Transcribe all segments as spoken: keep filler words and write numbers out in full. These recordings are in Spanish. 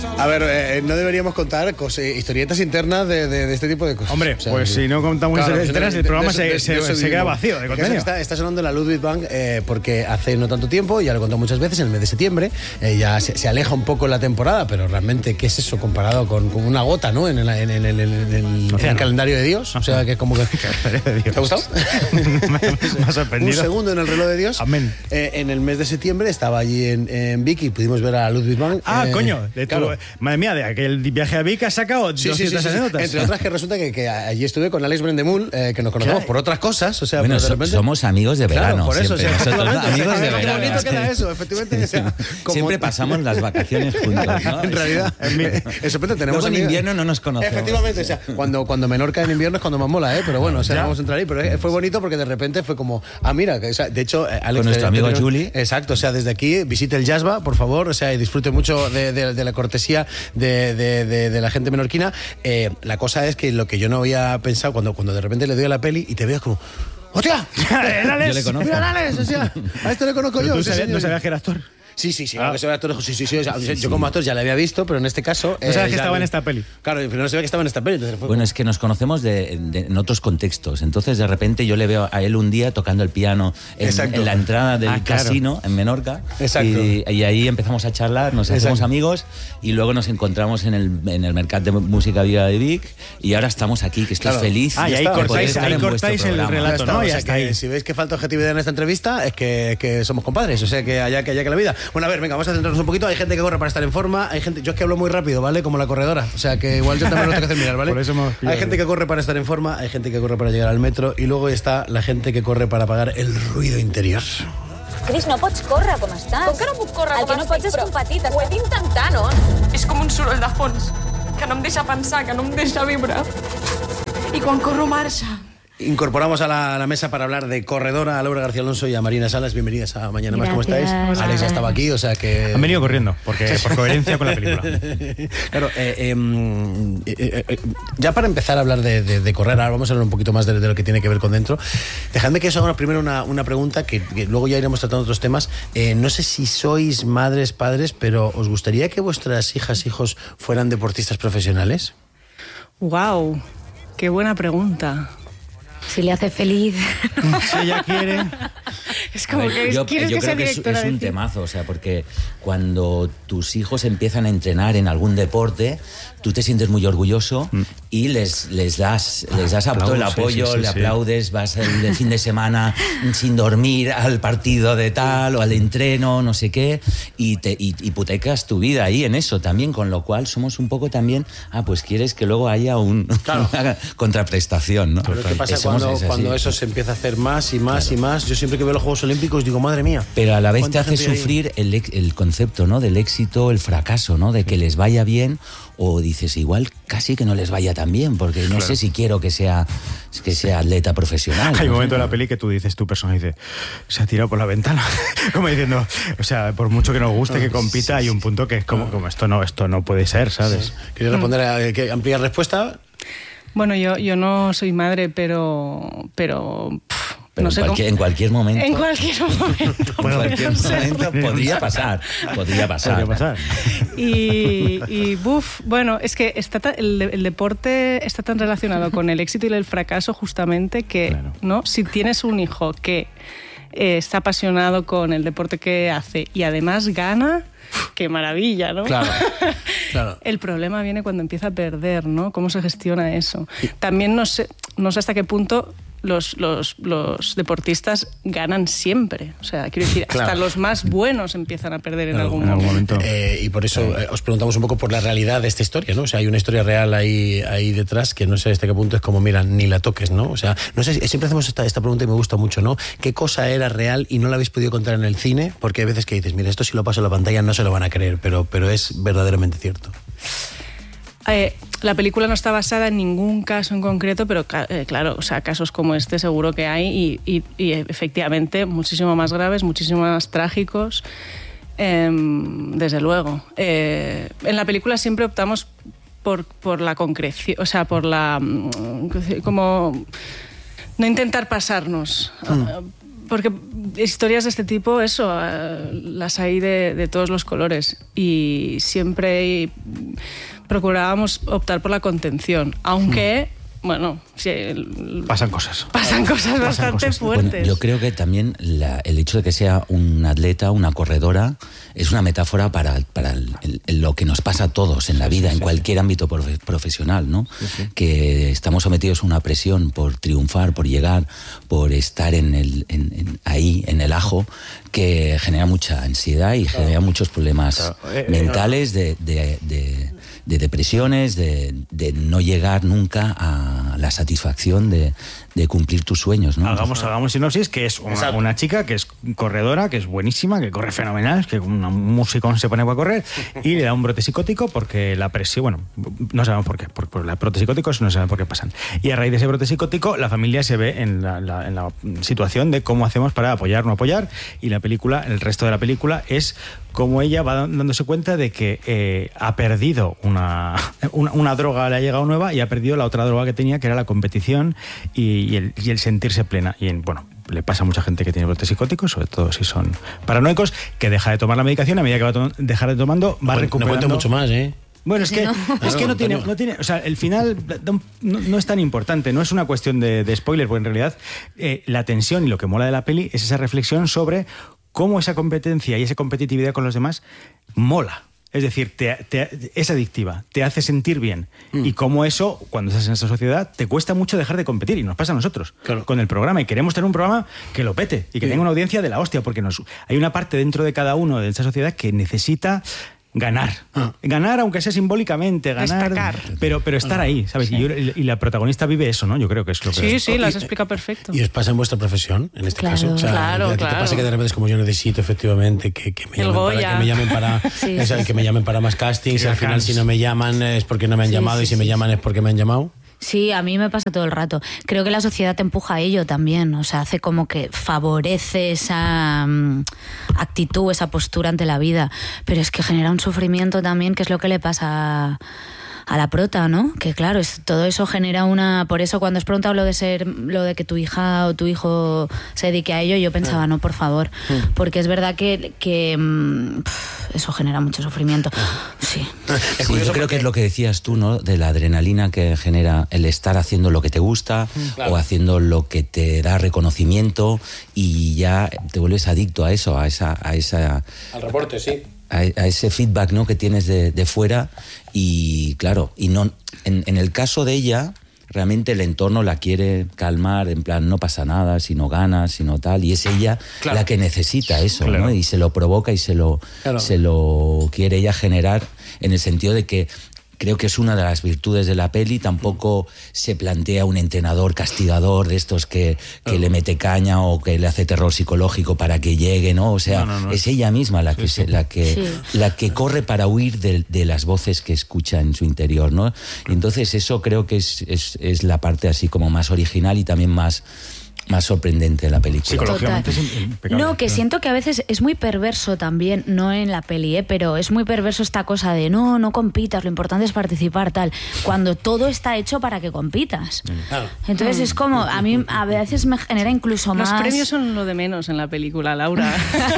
A ver, eh, no deberíamos contar cosas, historietas internas de, de, de este tipo de cosas. Hombre, o sea, pues si no contamos claro, historietas internas, el programa de, de, se, de, se, se queda vacío de contenido. Está, está sonando la Ludwig Bank eh, porque hace no tanto tiempo, ya lo he contado muchas veces, en el mes de septiembre, eh, ya se, se aleja un poco la temporada, pero realmente, ¿qué es eso comparado con, con una gota, ¿no? En el, en el, en el, en el, en el calendario de Dios. O sea, que es como que... ¿Te ha gustado? Me ha sorprendido. Un segundo en el reloj de Dios. Amén. Eh, en el mes de septiembre estaba allí en, en Vic y pudimos ver a Ludwig Bank. Ah, eh, coño. De tu, claro. Madre mía, de aquel viaje a Vic has sacado sí, doscientas sí, sí, sí. anécdotas. Entre otras que resulta que, que allí estuve con Alex Brendemul, eh, que nos conocemos ¿Qué? por otras cosas. O sea, bueno, pero de repente... somos amigos de verano. Claro, por eso, siempre. o sea, Nosotros, amigos de qué verano. bonito queda eso, efectivamente. O sea, como... Siempre pasamos las vacaciones juntos, ¿no? En realidad, en mi... eso tenemos Luego en amigos... invierno no nos conocemos. Efectivamente, o sea, cuando, cuando Menorca en invierno es cuando más mola, ¿eh? Pero bueno, o sea, ya. Vamos a entrar ahí. Pero eh, fue bonito porque de repente fue como, ah, mira, que, o sea, de hecho, eh, Alex... Con nuestro amigo tenemos... Juli. Exacto, o sea, desde aquí visite el Jasba, por favor, o sea, y disfrute mucho de, de, de la cortesía de, de, de, de la gente menorquina. Eh, la cosa es que lo que yo no había pensado, cuando, cuando de repente le doy a la peli y te veo como... ¡Hostia! Yo le conozco. ¡Mira, Alex! O sea, a esto le conozco yo. ¿Tú sí, sabías, señor. no sabías que era actor? Sí, sí, sí, Ah. que se ve actor, sí, sí, sí, o sea, sí, yo como actor ya la había visto, pero en este caso... No sabes eh, que ya estaba le... en esta peli. Claro, pero no sabía que estaba en esta peli. Entonces fue Bueno, como... es que nos conocemos de, de, en otros contextos. Entonces, de repente, yo le veo a él un día tocando el piano en, en la entrada del ah, claro. casino en Menorca. Exacto. Y, y ahí empezamos a charlar, nos hacemos Exacto. amigos y luego nos encontramos en el, en el Mercat de Música Viva de Vic y ahora estamos aquí, que estoy Claro. feliz Ah, y de ahí poder cortáis, estar ahí en vuestro cortáis el programa. relato, Ya está, ¿no? o Ya sea está que ahí. si veis que falta objetividad en esta entrevista es que, que somos compadres, o sea que allá que allá que la vida. Bueno, a ver, venga, vamos a centrarnos un poquito. Hay gente que corre para estar en forma, hay gente, yo es que hablo muy rápido, ¿vale? Como la corredora, o sea que igual yo también lo tengo que hacer mirar, ¿vale? Por eso hemos pillado. Hay gente que corre para estar en forma, hay gente que corre para llegar al metro y luego está la gente que corre para apagar el ruido interior. Cris, no pots córrer com estàs. Com que no puc córrer El com que no estic? pots és Però competir. ho he d'intentar, no? És com un soroll de fons, que no em deixa pensar, que no em deixa viure. I quan corro marxa. Incorporamos a la, a la mesa para hablar de corredora a Laura García Alonso y a Marina Salas. Bienvenidas a Mañana Más. ¿Cómo estáis? Gracias. Alex ya estaba aquí, o sea que... Han venido corriendo, porque por coherencia con la película. Claro, eh, eh, eh, eh, ya para empezar a hablar de, de, de correr, ahora vamos a hablar un poquito más de, de lo que tiene que ver con dentro. Dejadme que os haga primero una, una pregunta, que, que luego ya iremos tratando otros temas. Eh, no sé si sois madres, padres, pero ¿os gustaría que vuestras hijas, hijos fueran deportistas profesionales? Wow, qué buena pregunta. Si le hace feliz. Si ella quiere... Es A como ver, que yo quieres yo que sea creo que es, directora es de un cine. temazo, o sea, porque cuando tus hijos empiezan a entrenar en algún deporte, tú te sientes muy orgulloso mm. y les, les das, les das a todo el apoyo, sí, sí, sí, le sí. aplaudes, vas el, el fin de semana sin dormir al partido de tal o al entreno, no sé qué, y, te, y hipotecas tu vida ahí en eso también, con lo cual somos un poco también, ah, pues quieres que luego haya un, claro. una contraprestación, ¿no? Pero ¿qué pasa cuando, es cuando eso se empieza a hacer más y más claro. y más? Yo siempre que veo los Juegos Olímpicos digo, madre mía. Pero a la vez te hace sufrir el, el concepto, ¿no? Del éxito, el fracaso, ¿no? De que les vaya bien o dices, igual casi que no les vaya tan bien, porque no claro. sé si quiero que sea, que sea atleta profesional. Hay un ¿no? momento de la peli que tú dices, tu personaje dice, se ha tirado por la ventana. Como diciendo, o sea, por mucho que nos guste que compita, hay un punto que es como, como esto no, esto no puede ser, ¿sabes? Sí. ¿Quieres responder a que ampliar respuesta? Bueno, yo, yo no soy madre, pero... pero pff, Pero no en, sé cualquier, cómo... en cualquier momento. En cualquier momento. En cualquier momento podría pasar. Podría pasar. Podría pasar. Y, y buf, bueno, es que está ta, el, el deporte está tan relacionado con el éxito y el fracaso justamente que, claro. ¿no? Si tienes un hijo que eh, está apasionado con el deporte que hace y además gana... ¡Qué maravilla!, ¿no? Claro, claro. El problema viene cuando empieza a perder, ¿no? ¿Cómo se gestiona eso? También no sé, no sé hasta qué punto los, los, los deportistas ganan siempre. O sea, quiero decir, claro. hasta los más buenos empiezan a perder en claro, algún en momento. momento. Eh, y por eso eh, os preguntamos un poco por la realidad de esta historia, ¿no? O sea, hay una historia real ahí, ahí detrás que no sé hasta qué punto es como, mira, ni la toques, ¿no? O sea, no sé, siempre hacemos esta, esta pregunta y me gusta mucho, ¿no? ¿Qué cosa era real y no la habéis podido contar en el cine? Porque hay veces que dices, mira, esto si lo paso a la pantalla no se lo van a creer, pero, pero es verdaderamente cierto. Eh, la película no está basada en ningún caso en concreto, pero eh, claro, o sea, casos como este seguro que hay y, y, y efectivamente muchísimo más graves, muchísimo más trágicos, eh, desde luego. Eh, en la película siempre optamos por, por la concreción, o sea, por la... como... no intentar pasarnos... Mm. porque historias de este tipo, eso, uh, las hay de, de todos los colores y siempre procurábamos optar por la contención, aunque... Mm. Bueno, sí, el, pasan cosas. Pasan cosas pasan bastante cosas. fuertes. Bueno, yo creo que también la, el hecho de que sea un atleta, una corredora, es una metáfora para, para el, el, lo que nos pasa a todos en la vida, sí, en sí, cualquier sí. ámbito profe, profesional, ¿no? Sí, sí. Que estamos sometidos a una presión por triunfar, por llegar, por estar en el, en, en, ahí, en el ajo, que genera mucha ansiedad y claro. genera muchos problemas claro. eh, mentales de... de, de de depresiones, de, de no llegar nunca a la satisfacción de, de cumplir tus sueños, ¿no? Hagamos, hagamos sinopsis, que es una, una chica que es corredora, que es buenísima, que corre fenomenal, que un musicón se pone para correr y le da un brote psicótico porque la presión, bueno, no sabemos por qué, por, por los brotes psicóticos no sabemos por qué pasan. Y a raíz de ese brote psicótico, la familia se ve en la, la, en la situación de cómo hacemos para apoyar o no apoyar, y la película, el resto de la película es cómo ella va dándose cuenta de que eh, ha perdido una, una, una droga, le ha llegado nueva, y ha perdido la otra droga que tenía, que era la competición y, y, el, y el sentirse plena. Y en, bueno, le pasa a mucha gente que tiene brotes psicóticos, sobre todo si son paranoicos, que deja de tomar la medicación, a medida que va a to- dejar de tomando, va no, recuperando... No cuento mucho más, ¿eh? Bueno, es que, no. es que no, tiene, no tiene... O sea, el final no, no es tan importante, no es una cuestión de, de spoiler, porque en realidad eh, la tensión y lo que mola de la peli es esa reflexión sobre cómo esa competencia y esa competitividad con los demás mola. Es decir, te, te, es adictiva, te hace sentir bien. Mm. Y cómo eso, cuando estás en esta sociedad, te cuesta mucho dejar de competir. Y nos pasa a nosotros, claro, con el programa. Y queremos tener un programa que lo pete y que sí. tenga una audiencia de la hostia, porque nos, hay una parte dentro de cada uno de esta sociedad que necesita... ganar, ah. ganar aunque sea simbólicamente, ganar, destacar, pero, pero estar ahí, ¿sabes? Sí. Y, yo, y la protagonista vive eso, ¿no? Yo creo que es lo que... Sí, es. sí, lo has explicado perfecto. ¿Y os pasa en vuestra profesión, en este claro, caso? O sea, claro, ¿a ti claro. te pasa que de repente es como yo necesito efectivamente que, que, me, llamen para, que me llamen para sí, o sea, sí, que me llamen para más castings, sí, y al final si no me llaman es porque no me han sí, llamado sí, y si sí, me llaman es porque me han llamado? Sí, a mí me pasa todo el rato. Creo que la sociedad te empuja a ello también. O sea, hace como que favorece esa um, actitud, esa postura ante la vida. Pero es que genera un sufrimiento también, que es lo que le pasa a, a la prota, ¿no? Que claro, es, todo eso genera una... Por eso cuando has preguntado lo de ser, lo de que tu hija o tu hijo se dedique a ello, yo pensaba, no, por favor. Porque es verdad que, que um, eso genera mucho sufrimiento. Sí. Sí, yo creo que es lo que decías tú, ¿no? De la adrenalina que genera el estar haciendo lo que te gusta, claro, o haciendo lo que te da reconocimiento, y ya te vuelves adicto a eso, a esa... A esa al reporte, sí. A, a ese feedback, ¿no?, que tienes de, de fuera. Y claro, y no, en, en el caso de ella, realmente el entorno la quiere calmar, en plan, no pasa nada si no ganas, si no tal, y es ella claro, la que necesita eso, claro, ¿no? Y se lo provoca y se lo, claro, se lo quiere ella generar, en el sentido de que creo que es una de las virtudes de la peli. Tampoco se plantea un entrenador castigador de estos que, que le mete caña o que le hace terror psicológico para que llegue, ¿no? O sea, no, no, no. es ella misma la que, sí, sí. La, que sí. la que corre para huir de, de las voces que escucha en su interior, ¿no? Y entonces eso creo que es, es, es la parte así como más original y también más... más sorprendente de la película. Psicológicamente es impecable. No, que siento que a veces es muy perverso también, no en la peli, ¿eh? Pero es muy perverso esta cosa de no, no compitas, lo importante es participar, tal, cuando todo está hecho para que compitas. Claro. Entonces es como, a mí a veces me genera incluso más... Los premios son lo de menos en la película, Laura.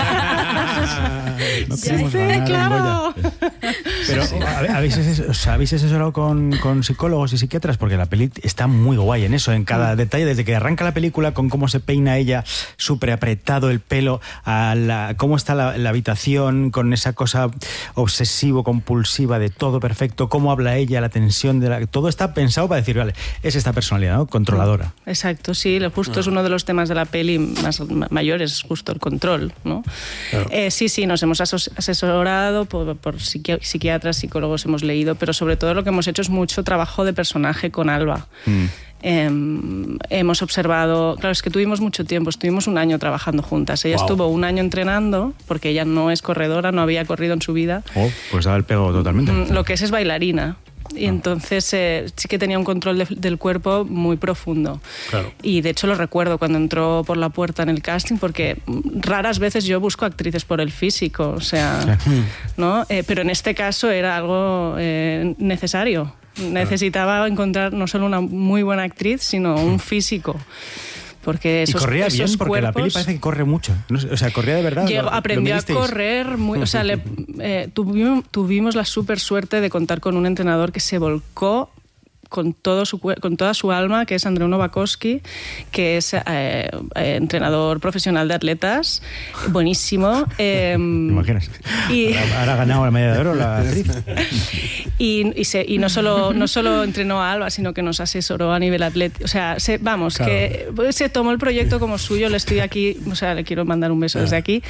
No queremos ganar, claro. Pero ¿habéis, os habéis asesorado con, con psicólogos y psiquiatras? Porque la peli está muy guay en eso, en cada mm. detalle, desde que arranca la película, con cómo se peina ella, súper apretado el pelo, a la, cómo está la, la habitación, con esa cosa obsesivo-compulsiva de todo perfecto, cómo habla ella, la tensión, de la, todo está pensado para decir, vale, es esta personalidad, ¿no? Controladora. Exacto, sí, justo no. es uno de los temas de la peli más mayores, es justo el control, ¿no? Claro. Eh, sí, sí, nos hemos asesorado por, por psiqui- psiquiatras, psicólogos, hemos leído, pero sobre todo lo que hemos hecho es mucho trabajo de personaje con Alba. Mm. Eh, hemos observado, claro, es que tuvimos mucho tiempo, estuvimos un año trabajando juntas. Ella wow. estuvo un año entrenando, porque ella no es corredora, no había corrido en su vida. Oh, pues daba el pego totalmente. Lo que es es bailarina. Y entonces eh, sí que tenía un control de, del cuerpo muy profundo. Claro. Y de hecho lo recuerdo cuando entró por la puerta en el casting, porque raras veces yo busco actrices por el físico, o sea, ¿no? Eh, pero en este caso era algo eh, necesario. Necesitaba encontrar no solo una muy buena actriz, sino un físico. Porque esos, y corría esos bien, porque cuerpos, la peli parece que corre mucho. No sé, o sea, corría de verdad. Llegó, ¿lo, aprendió lo a correr. Muy, o sea, le, eh, tuvimos, tuvimos la súper suerte de contar con un entrenador que se volcó con, todo su, con toda su alma, que es Andreu Novakoski, que es eh, eh, entrenador profesional de atletas, buenísimo. Eh, ¿Te imaginas? Y, ahora, ahora ha ganado la medalla de oro la actriz. Y, y, se, y no, solo, no solo entrenó a Alba, sino que nos asesoró a nivel atlético. O sea, se, vamos, claro. que se tomó el proyecto como suyo. Le estoy aquí, o sea, le quiero mandar un beso desde aquí.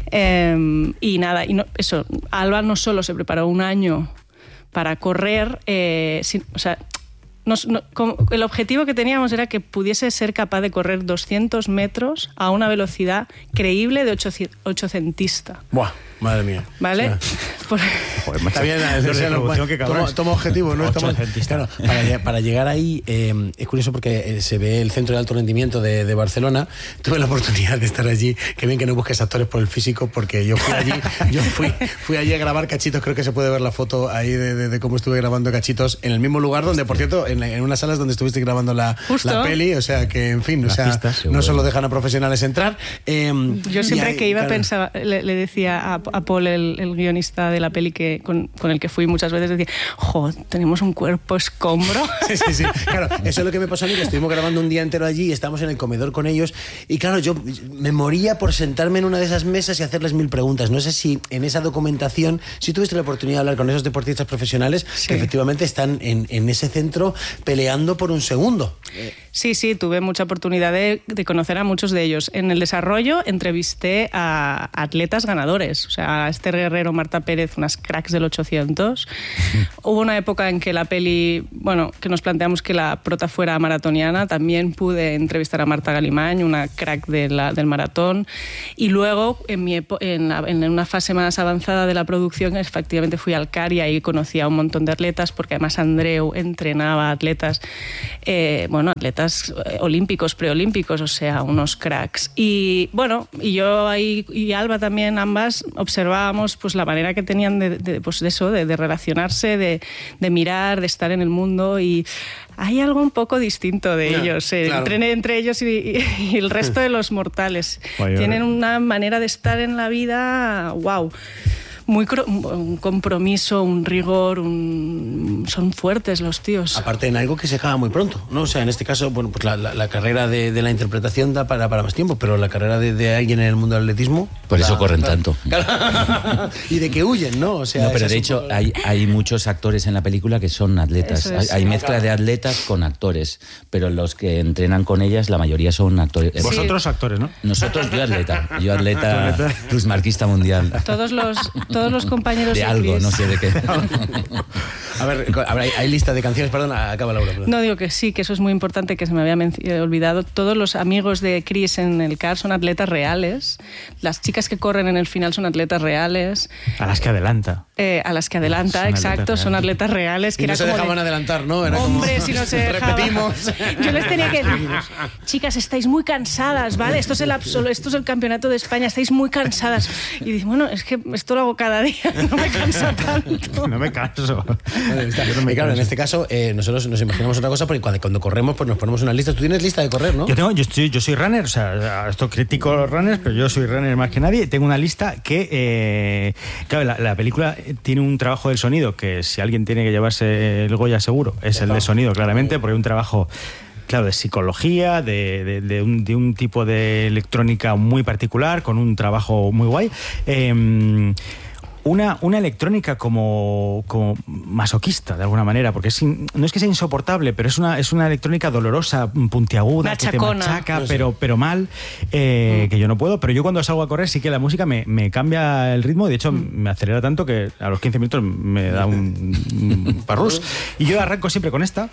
Eh, y nada, y no, eso, Alba no solo se preparó un año para correr, eh, sin, o sea, Nos, no, como, el objetivo que teníamos era que pudiese ser capaz de correr doscientos metros a una velocidad creíble de ochocentista. Buah, madre mía. ¿Vale? O sea, Por... Joder, está bien la descripción que toma, toma objetivo, ¿no? Estamos, claro, para, para llegar ahí, eh, es curioso porque se ve el centro de alto rendimiento de, de Barcelona. Tuve la oportunidad de estar allí. Qué bien que no busques actores por el físico, porque yo fui allí, yo fui, fui allí a grabar cachitos. Creo que se puede ver la foto ahí de, de, de cómo estuve grabando cachitos en el mismo lugar donde, por cierto, en, en unas salas donde estuviste grabando la, la peli. O sea, que en fin, o sea, pistas, no solo dejan a profesionales entrar. Eh, yo siempre ahí, que iba claro. pensaba, le, le decía a, a Paul, el, el guionista de la peli que con, con el que fui muchas veces, decía, jo, tenemos un cuerpo escombro. Sí, sí, sí. Claro, eso es lo que me pasó a mí, que estuvimos grabando un día entero allí y estábamos en el comedor con ellos y claro, yo me moría por sentarme en una de esas mesas y hacerles mil preguntas. No sé si en esa documentación, si tuviste la oportunidad de hablar con esos deportistas profesionales, sí, que efectivamente están en, en ese centro peleando por un segundo. Sí, sí, tuve mucha oportunidad de, de conocer a muchos de ellos. En el desarrollo entrevisté a atletas ganadores, o sea, a Esther Guerrero, Marta Pérez, unas cracks del ochocientos. Hubo una época en que la peli, bueno, que nos planteamos que la prota fuera maratoniana. También pude entrevistar a Marta Galimany, una crack de la, del maratón. Y luego, en, mi epo- en, la, en una fase más avanzada de la producción, efectivamente fui al C A R y ahí conocí a un montón de atletas, porque además Andreu entrenaba atletas, eh, bueno, atletas olímpicos, preolímpicos, o sea, unos cracks. Y bueno, y yo ahí y Alba también, ambas observábamos pues la manera que tenían de, de pues de eso, de, de relacionarse, de, de mirar, de estar en el mundo, y hay algo un poco distinto de no, ellos, eh, claro. entre, entre ellos y, y, y el resto de los mortales. Oye, tienen una manera de estar en la vida, wow. Muy cro- un compromiso, un rigor, un... son fuertes los tíos. Aparte en algo que se acaba muy pronto, ¿no? O sea, en este caso, bueno, pues la, la, la carrera de, de la interpretación da para, para más tiempo, pero la carrera de, de alguien en el mundo del atletismo... Por la, eso corren la, tanto. Y de que huyen, ¿no? O sea, no, pero de hecho poco... hay, hay muchos actores en la película que son atletas. Es, hay, hay mezcla de atletas con actores, pero los que entrenan con ellas, la mayoría son actores. Sí. Vosotros actores, ¿no? Nosotros, yo atleta. Yo atleta plusmarquista mundial. Todos los... Todos los compañeros de, de algo, Chris. No sé de qué. A ver, hay, hay lista de canciones, perdón, acaba Laura. Perdón. No, digo que sí, que eso es muy importante, que se me había men- olvidado. Todos los amigos de Chris en el C A R son atletas reales. Las chicas que corren en el final son atletas reales. A las que adelanta. Eh, a las que adelanta, son exacto, atletas son atletas reales. Que y era no se como dejaban de, adelantar, ¿no? Era hombre, como, si no se dejaban. Repetimos. Yo les tenía que decir, chicas, estáis muy cansadas, ¿vale? Esto es el absol- esto es el campeonato de España, estáis muy cansadas. Y dice, bueno, es que esto lo hago cada día, no me cansa tanto. No me canso. Yo no me claro, en este caso, eh, nosotros nos imaginamos otra cosa, porque cuando, cuando corremos, pues nos ponemos una lista. Tú tienes lista de correr, ¿no? Yo tengo, yo estoy, yo soy runner, o sea, esto critico los runners, pero yo soy runner más que nadie. Tengo una lista que, eh, claro, la, la película tiene un trabajo del sonido que si alguien tiene que llevarse el Goya seguro es el de sonido, claramente, porque hay un trabajo, claro, de psicología, de, de, de, un, de un tipo de electrónica muy particular, con un trabajo muy guay. Eh, Una, una electrónica como, como masoquista, de alguna manera, porque es in, no es que sea insoportable, pero es una, es una electrónica dolorosa, puntiaguda, una que te chacona. machaca, no sé. pero, pero mal, eh, mm. que yo no puedo. Pero yo cuando salgo a correr sí que la música me, me cambia el ritmo, de hecho mm. me acelera tanto que a los quince minutos me da un, un parrús. Y yo arranco siempre con esta.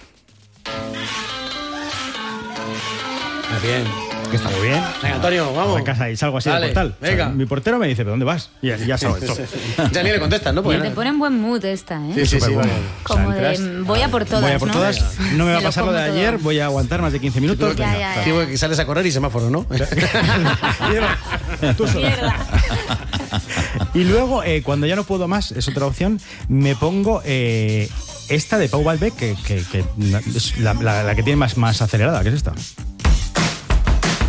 Bien. Que está muy bien. Venga, Antonio, vamos. En casa y salgo así Dale, del portal. Venga. O sea, mi portero me dice, ¿pero dónde vas? Y ya, ya sabes. Ya ni le contestas, ¿no? Porque te pone en buen mood esta, ¿eh? Sí, sí, sí. Vale. Como o sea, de, voy a por todas, Voy a por ¿no? todas. No me va a pasar lo de ayer, todo. voy a aguantar más de quince minutos. Ya, ya, ya. Sí, porque sales a correr y semáforo, ¿no? Tú solo. Y luego, eh, cuando ya no puedo más, es otra opción, me pongo... Eh, esta de Pau Balbec, que, que, que es la, la, la que tiene más, más acelerada, que es esta.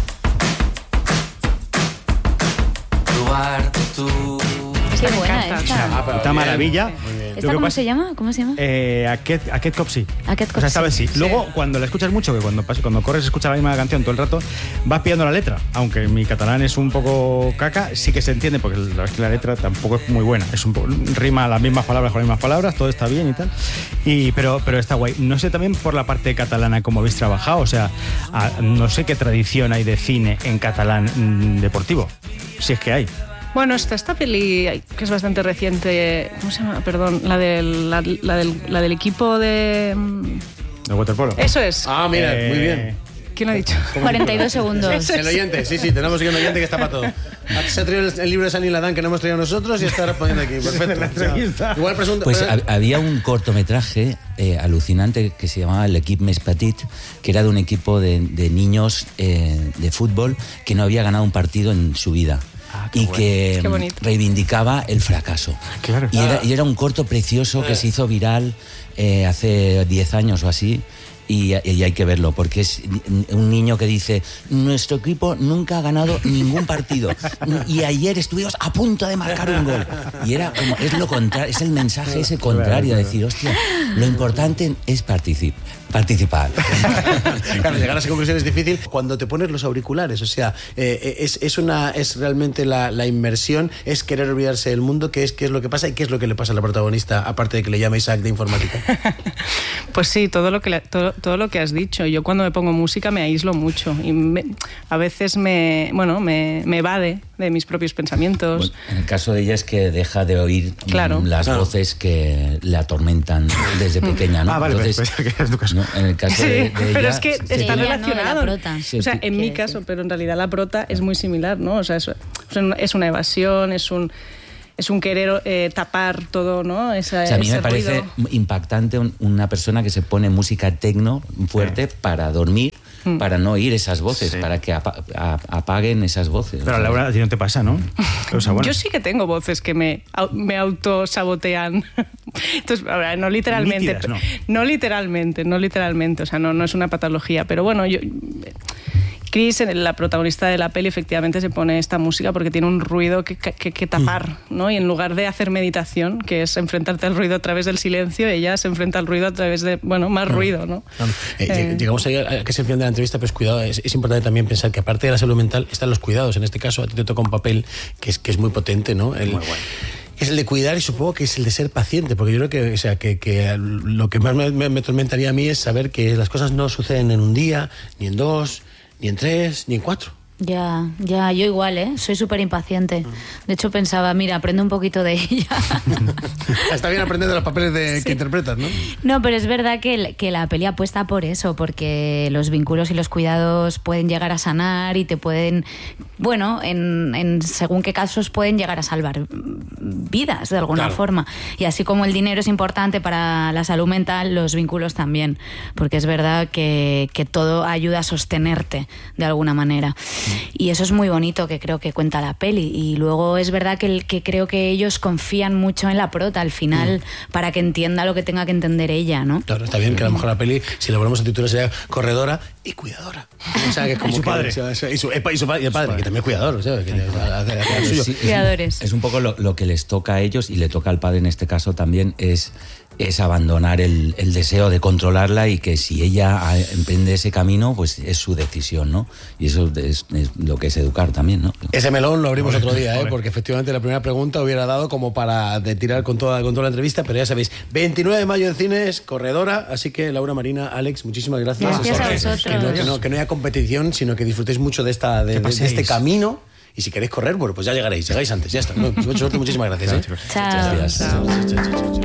tú. Qué buena esta. Ah, puta maravilla. ¿Esta cómo se llama? ¿Cómo se llama? Eh, Aquest, Aquest Cop sí. Aquest Cop O sea, esta sí. vez sí. Sí. Luego, cuando la escuchas mucho, que cuando, pas- cuando corres escuchas la misma canción todo el rato, vas pillando la letra. Aunque mi catalán es un poco caca, sí que se entiende, porque la verdad es que la letra tampoco es muy buena. Es un poco, rima las mismas palabras con las mismas palabras, todo está bien y tal. Y, pero, pero está guay. No sé también por la parte catalana cómo habéis trabajado. O sea, a- no sé qué tradición hay de cine en catalán mm, deportivo. Si es que hay. Bueno, está esta peli que es bastante reciente, ¿cómo se llama? Perdón, la del, la, la del, la del equipo de... ¿El waterpolo? Eso es. Ah, mira, Eh, muy bien. ¿Quién lo ha dicho? cuarenta y dos segundos. El oyente, sí, sí, tenemos aquí un oyente que está para todo. Se ha traído el, el libro de Sani Ladán que no hemos traído nosotros y está respondiendo aquí. Perfecto. La entrevista. Igual presunta. Pues pero- hab- había un cortometraje eh, alucinante que se llamaba El Equip Més Petit, que era de un equipo de, de niños eh, de fútbol que no había ganado un partido en su vida. Ah, qué y bueno. que Qué mm, bonito. reivindicaba el fracaso. Claro. Y era, y era un corto precioso que se hizo viral eh, hace diez años o así. Y, y hay que verlo, porque es un niño que dice: nuestro equipo nunca ha ganado ningún partido y ayer estuvimos a punto de marcar un gol. Y era como, es lo contrario, es el mensaje ese contrario, de decir, hostia, lo importante es particip, participar. Claro, llegar a esa conclusión es difícil cuando te pones los auriculares. O sea, eh, es, es, una, es realmente la, la inmersión, es querer olvidarse del mundo, qué es, qué es lo que pasa y qué es lo que le pasa a la protagonista, aparte de que le llame Isaac de informática. Pues sí, todo lo que le- todo, todo lo que has dicho. Yo cuando me pongo música me aíslo mucho y me- a veces me, bueno, me, me evade de mis propios pensamientos. Bueno, en el caso de ella es que deja de oír Claro. mm, las Claro. voces que le atormentan desde pequeña, ¿no? Ah, vale, Entonces, pensaba que era tu caso. ¿no? En el caso Sí, de, de ella, pero es que sí, está ella no, de la relacionado. prota. Sí, o sea, sí. en mi Quiere caso, decir. pero en realidad la prota es muy similar, ¿no? O sea, es, es una evasión, es un es un querer eh, tapar todo, ¿no? Esa, O sea, a mí ese me parece ruido. impactante un- una persona que se pone música tecno fuerte para dormir, Mm. para no oír esas voces, Sí. para que apa- a- apaguen esas voces. Pero O sea, Laura, a ti no te pasa, ¿no? O sea, bueno. Yo sí que tengo voces que me, au- me autosabotean. Entonces, ahora, no literalmente. Nítidas, ¿no? No literalmente, no literalmente. O sea, no, no es una patología. Pero bueno, yo. Chris, la protagonista de la peli, efectivamente se pone esta música porque tiene un ruido que, que, que tapar, ¿no? Y en lugar de hacer meditación, que es enfrentarte al ruido a través del silencio, ella se enfrenta al ruido a través de, bueno, más ruido, ¿no? Eh, Eh, Llegamos ahí a que es el final de la entrevista, pero es cuidado, es, es importante también pensar que aparte de la salud mental están los cuidados. En este caso a ti te toca un papel que es, que es muy potente, ¿no? El, es el de cuidar y supongo que es el de ser paciente, porque yo creo que, o sea, que, que lo que más me, me, me atormentaría a mí es saber que las cosas no suceden en un día, ni en dos, ni en tres, ni en cuatro. Ya, ya, yo igual, ¿eh? Soy súper impaciente. De hecho pensaba, mira, aprende un poquito de ella. Está bien aprender de los papeles de, Sí. que interpretas, ¿no? No, pero es verdad que, que la peli apuesta por eso, porque los vínculos y los cuidados pueden llegar a sanar y te pueden, bueno, en, en según qué casos pueden llegar a salvar vidas de alguna Claro. forma. Y así como el dinero es importante para la salud mental, los vínculos también, porque es verdad que, que todo ayuda a sostenerte de alguna manera. Y eso es muy bonito que creo que cuenta la peli. Y luego es verdad que, el, que creo que ellos confían mucho en la prota al final para que entienda lo que tenga que entender ella, ¿no? Claro, está bien que a lo mejor la peli, si lo ponemos en título, sería corredora y cuidadora. O sea, que es como Y su que- padre. y su, y su- y su padre, y el padre, que también es cuidador, o sea, que hace- hace lo suyo. Sí, es- Cuidadores. Es un poco lo, lo que les toca a ellos y le toca al padre en este caso también, es, es abandonar el, el deseo de controlarla y que si ella ah, emprende ese camino, pues es su decisión, ¿no? Y eso es, es lo que es educar también, ¿no? Ese melón lo abrimos Ole, otro día, ¿eh? ole. Porque efectivamente la primera pregunta hubiera dado como para de tirar con toda, con toda la entrevista, pero ya sabéis, veintinueve de mayo en cines, corredora, así que Laura, Marina, Alex, muchísimas gracias. Gracias O sea, a que- vosotros. Que no, que, no, que no haya competición, sino que disfrutéis mucho de, esta, de, Que de- de paséis. este camino. Y si queréis correr, bueno, pues ya llegaréis, llegáis antes, ya está. No, mucha suerte, muchísimas gracias. ¿eh? Chao. Gracias. Chao, chao, chao, chao.